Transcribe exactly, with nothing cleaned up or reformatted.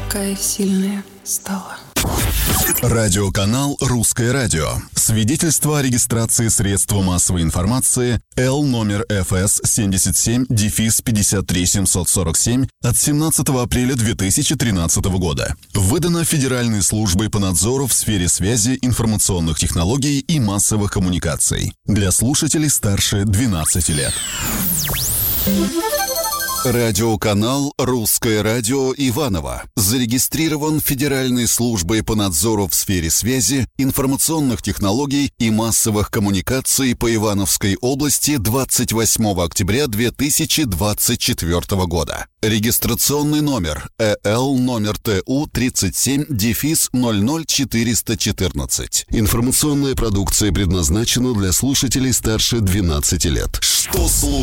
такая сильная стала. Радиоканал «Русское радио». Свидетельство о регистрации средства массовой информации Л номер эф эс семьдесят семь пятьдесят три семьсот сорок семь от семнадцатого апреля две тысячи тринадцатого года. Выдано Федеральной службой по надзору в сфере связи, информационных технологий и массовых коммуникаций. Для слушателей старше двенадцати лет. Радиоканал «Русское радио» Иваново зарегистрирован Федеральной службой по надзору в сфере связи, информационных технологий и массовых коммуникаций по Ивановской области двадцать восьмого октября две тысячи двадцать четвёртого года. Регистрационный номер Э Л номер Т У тридцать семь ноль ноль четыреста четырнадцать. Информационная продукция предназначена для слушателей старше двенадцати лет. Что слушать?